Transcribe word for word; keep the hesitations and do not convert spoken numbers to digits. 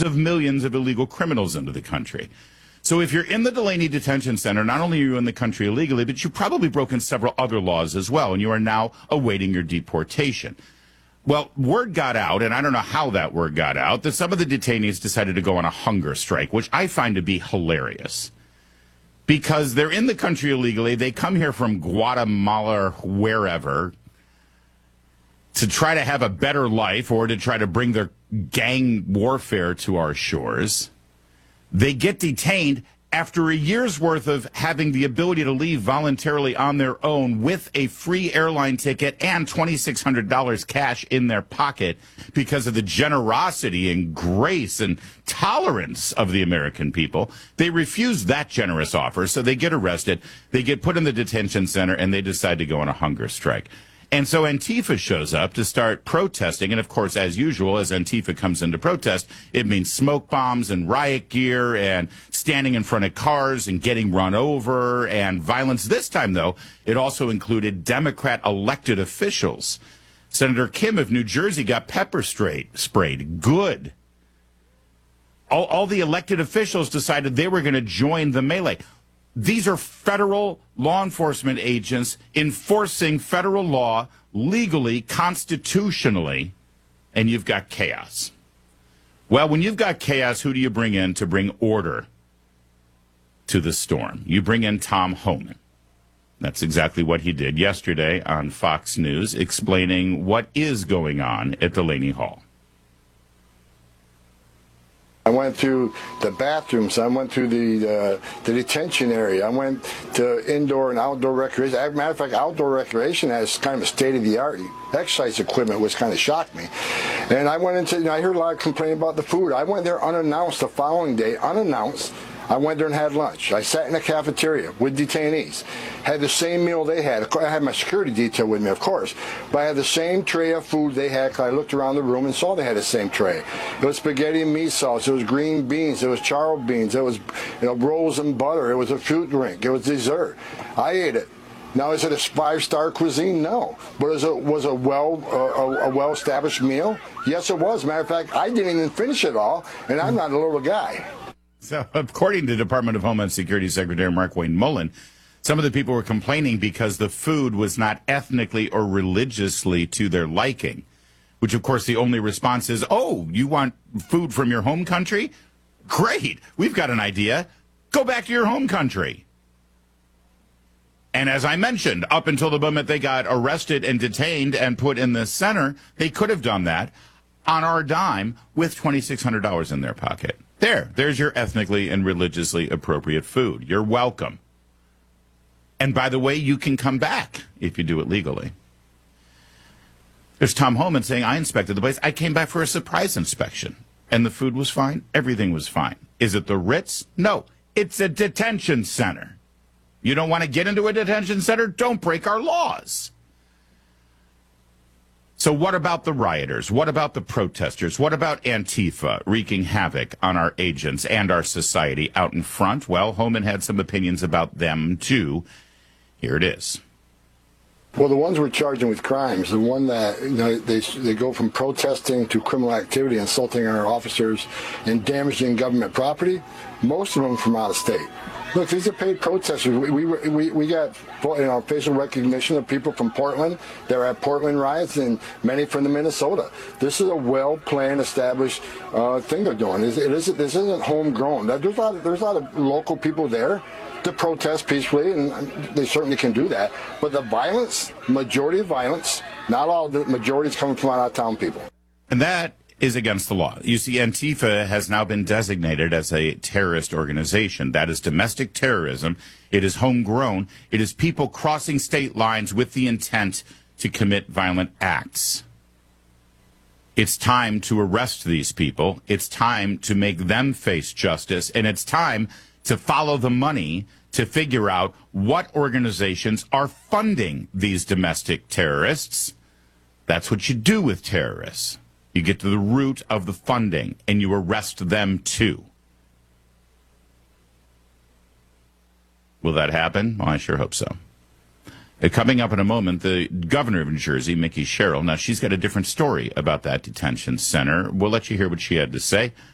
of millions of illegal criminals into the country. So if you're in the Delaney Detention Center, not only are you in the country illegally, but you've probably broken several other laws as well, and you are now awaiting your deportation. Well, word got out, and I don't know how that word got out, that some of the detainees decided to go on a hunger strike, which I find to be hilarious. Because they're in the country illegally, they come here from Guatemala or wherever to try to have a better life or to try to bring their gang warfare to our shores. They get detained after a year's worth of having the ability to leave voluntarily on their own with a free airline ticket and twenty-six hundred dollars cash in their pocket because of the generosity and grace and tolerance of the American people. They refuse that generous offer, so they get arrested, they get put in the detention center, and they decide to go on a hunger strike. And so Antifa shows up to start protesting. And, of course, as usual, as Antifa comes into protest, it means smoke bombs and riot gear and standing in front of cars and getting run over and violence. This time, though, it also included Democrat elected officials. Senator Kim of New Jersey got pepper sprayed. sprayed. Good. All, all the elected officials decided they were going to join the melee. These are federal law enforcement agents enforcing federal law legally, constitutionally, and you've got chaos. Well, when you've got chaos, who do you bring in to bring order to the storm? You bring in Tom Homan. That's exactly what he did yesterday on Fox News, explaining what is going on at Delaney Hall. I went through the bathrooms. I went through the uh, the detention area. I went to indoor and outdoor recreation. As a matter of fact, outdoor recreation has kind of a state-of-the-art exercise equipment, which kind of shocked me. And I went into, you know, I heard a lot of complaining about the food. I went there unannounced the following day, unannounced. I went there and had lunch. I sat in the cafeteria with detainees, had the same meal they had. I had my security detail with me, of course, but I had the same tray of food they had because I looked around the room and saw they had the same tray. It was spaghetti and meat sauce. It was green beans. It was charro beans. It was, you know, rolls and butter. It was a fruit drink. It was dessert. I ate it. Now, is it a five-star cuisine? No. But was it was a well uh, a, a well-established meal? Yes, it was. Matter of fact, I didn't even finish it all, and I'm not a little guy. So, according to Department of Homeland Security Secretary Markwayne Mullin, some of the people were complaining because the food was not ethnically or religiously to their liking, which, of course, the only response is, oh, you want food from your home country? Great. We've got an idea. Go back to your home country. And as I mentioned, up until the moment they got arrested and detained and put in the center, they could have done that on our dime with twenty-six hundred dollars in their pocket. There, there's your ethnically and religiously appropriate food. You're welcome. And by the way, you can come back if you do it legally. There's Tom Homan saying, I inspected the place. I came back for a surprise inspection, and the food was fine. Everything was fine. Is it the Ritz? No, it's a detention center. You don't want to get into a detention center? Don't break our laws. So what about the rioters? What about the protesters? What about Antifa wreaking havoc on our agents and our society out in front? Well, Homan had some opinions about them, too. Here it is. Well, the ones we're charging with crimes, the one that, you know, they they go from protesting to criminal activity, insulting our officers, and damaging government property, most of them from out of state. Look, these are paid protesters. We we we, we got, you know, facial recognition of people from Portland. They're at Portland riots, and many from the Minnesota. This is a well-planned, established uh, thing they're doing. It isn't, this isn't homegrown. There's a lot of, there's a lot of local people there to protest peacefully, and they certainly can do that. But the violence, majority of violence, not all, the majority is coming from out-of-town people. And that is against the law. You see, Antifa has now been designated as a terrorist organization. That is domestic terrorism. It is homegrown. It is people crossing state lines with the intent to commit violent acts. It's time to arrest these people. It's time to make them face justice. And it's time to follow the money to figure out what organizations are funding these domestic terrorists. That's what you do with terrorists. You get to the root of the funding, and you arrest them, too. Will that happen? Well, I sure hope so. Uh, coming up in a moment, the governor of New Jersey, Mikie Sherrill. Now, she's got a different story about that detention center. We'll let you hear what she had to say